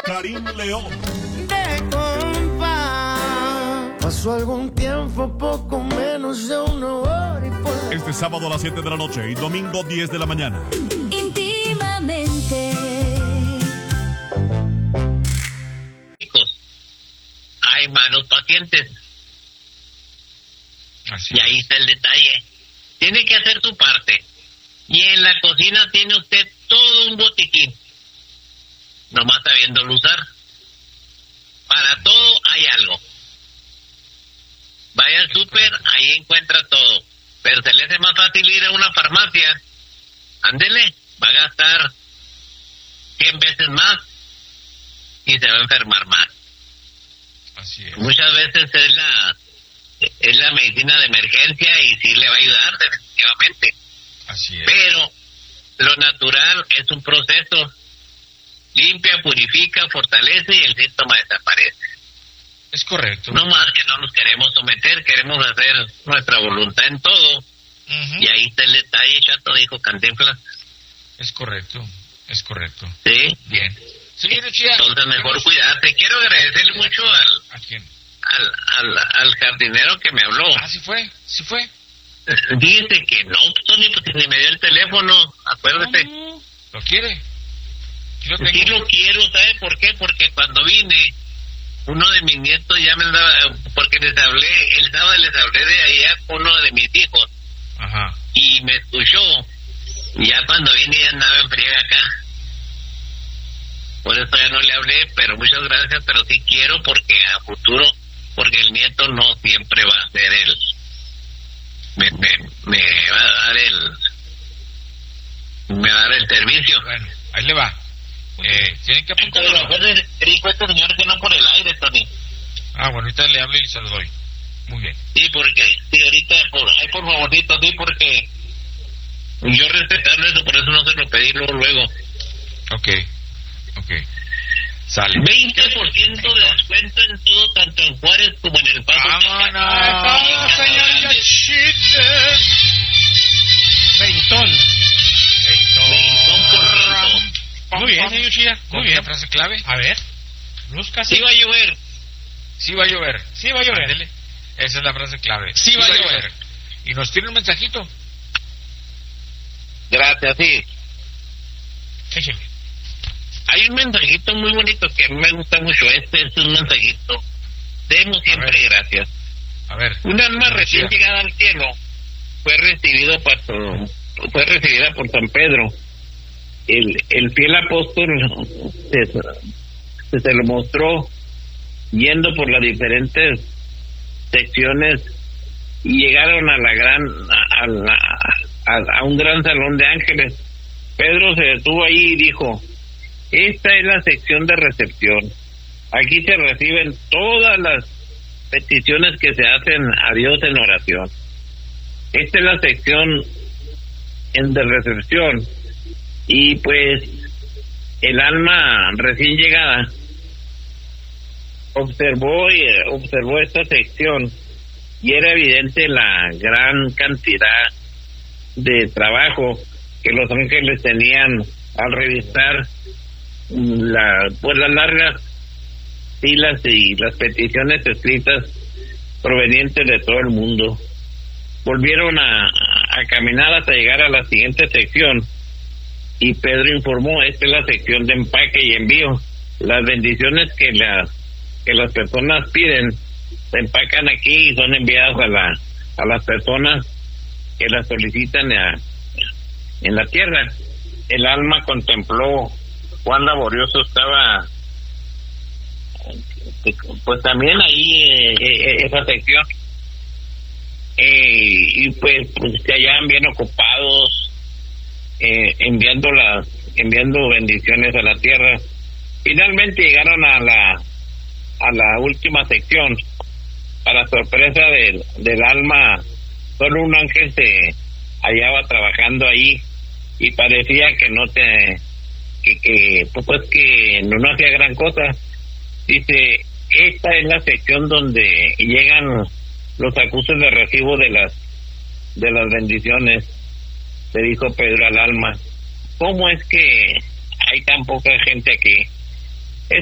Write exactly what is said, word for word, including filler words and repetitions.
Karim León. De compa. Pasó algún tiempo, poco menos de una hora y por... Este sábado a las siete de la noche y domingo diez de la mañana. Íntimamente. Chicos, hay malos pacientes. Así y ahí está el detalle. Tiene que hacer su parte. Y en la cocina tiene usted todo un botiquín. Nomás sabiéndolo usar. Para todo hay algo. Vaya al súper, ahí encuentra todo. Pero se le hace más fácil ir a una farmacia. Ándele, va a gastar cien veces más y se va a enfermar más. Así es. Muchas veces es la es la medicina de emergencia y sí le va a ayudar definitivamente. Así es. Pero lo natural es un proceso. Limpia, purifica, fortalece y el síntoma desaparece. Es correcto. No más que no nos queremos someter, queremos hacer nuestra voluntad en todo. Uh-huh. Y ahí está el detalle, Chato, dijo Cantinflas. Es correcto, es correcto. Sí. Bien. Señor Uchía. Entonces mejor cuidarte. Quiero agradecerle mucho al, ¿A quién? al, al, al jardinero que me habló. Ah, sí fue, sí fue. Dice que no, Tony, porque ni me dio el teléfono, acuérdate. ¿Cómo? ¿Lo quiere? Sí lo Sí tengo. lo quiero, ¿sabe por qué? Porque cuando vine, uno de mis nietos ya me andaba, porque les hablé, el sábado les hablé de allá con uno de mis hijos. Ajá. Y me escuchó, y ya cuando vine ya andaba en friega acá. Por eso ya no le hablé, pero muchas gracias, pero sí quiero porque a futuro, porque el nieto no siempre va a ser el, me, me, me va a dar el, me va a dar el servicio. Bueno, ahí le va. Eh, tienen que apuntar. Entonces, acuérdate, dijo este señor que no por el aire, Tony. Ah, bueno, ahorita le hablo y se lo doy. Muy bien. Sí, porque, sí, ahorita, por, ay, por favorcito, sí, porque yo respetarlo eso, por eso no se lo pedí luego, luego. Ok, ok. Sale. veinte por ciento de descuento en todo, tanto en Juárez como en El Paso. ¡Vámonos, señor Yoshide! Veintón. Veintón por ciento. Muy bien, señor Chía. Muy bien. ¿Frase clave? A ver. Lúzcase. Sí va a llover. Sí va a llover. Sí va a llover. Ándele. Esa es la frase clave. Sí va a llover. Y nos tiene un mensajito. Gracias, sí. Échale. Hay un mensajito muy bonito que a mí me gusta mucho. Este es un mensajito. Demos siempre gracias. A ver. Un alma Sí, recién sí. llegada al cielo fue recibido por, fue recibida por San Pedro. El, el fiel apóstol se, se, se lo mostró yendo por las diferentes secciones y llegaron a la gran a, la, a, a un gran salón de ángeles. Pedro se detuvo ahí y dijo: esta es la sección de recepción. Aquí se reciben todas las peticiones que se hacen a Dios en oración. Esta es la sección en de recepción. Y pues el alma recién llegada observó y observó esta sección y era evidente la gran cantidad de trabajo que los ángeles tenían al revisar la pues las largas filas y las peticiones escritas provenientes de todo el mundo. Volvieron a, a caminar hasta llegar a la siguiente sección. Y Pedro informó: esta es la sección de empaque y envío. Las bendiciones que las que las personas piden se empacan aquí y son enviadas a la a las personas que las solicitan a, en la tierra. El alma contempló cuán laborioso estaba, pues también ahí eh, eh, esa sección. Eh, y pues, pues se hallaban bien ocupados. Eh, enviando las enviando bendiciones a la tierra. Finalmente llegaron a la a la última sección. Para sorpresa del, del alma, solo un ángel se hallaba trabajando ahí y parecía que no te que, que pues que no, no hacía gran cosa. Dice: esta es la sección donde llegan los acusos de recibo de las de las bendiciones. Le dijo Pedro al alma: ¿cómo es que hay tan poca gente aquí?